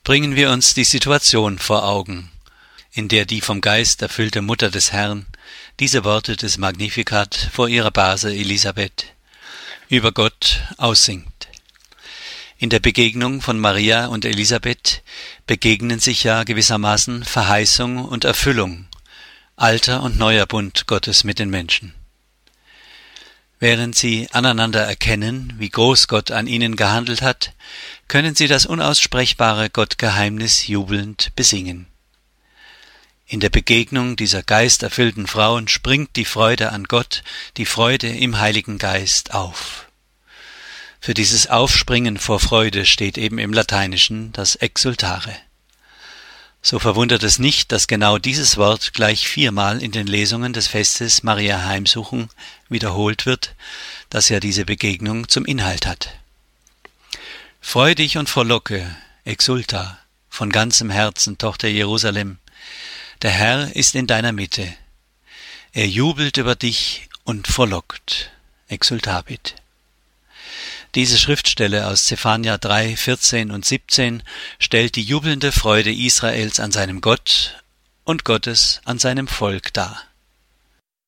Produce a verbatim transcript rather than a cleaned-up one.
bringen wir uns die Situation vor Augen, in der die vom Geist erfüllte Mutter des Herrn diese Worte des Magnificat vor ihrer Base Elisabeth über Gott aussingt. In der Begegnung von Maria und Elisabeth begegnen sich ja gewissermaßen Verheißung und Erfüllung, alter und neuer Bund Gottes mit den Menschen. Während sie aneinander erkennen, wie groß Gott an ihnen gehandelt hat, können sie das unaussprechbare Gottgeheimnis jubelnd besingen. In der Begegnung dieser geisterfüllten Frauen springt die Freude an Gott, die Freude im Heiligen Geist auf. Für dieses Aufspringen vor Freude steht eben im Lateinischen das Exsultare. So verwundert es nicht, dass genau dieses Wort gleich viermal in den Lesungen des Festes Maria Heimsuchung wiederholt wird, das ja diese Begegnung zum Inhalt hat. Freu dich und frohlocke, exulta, von ganzem Herzen, Tochter Jerusalem. Der Herr ist in deiner Mitte. Er jubelt über dich und frohlockt, exultabit. Diese Schriftstelle aus Zephania drei, vierzehn und siebzehn stellt die jubelnde Freude Israels an seinem Gott und Gottes an seinem Volk dar.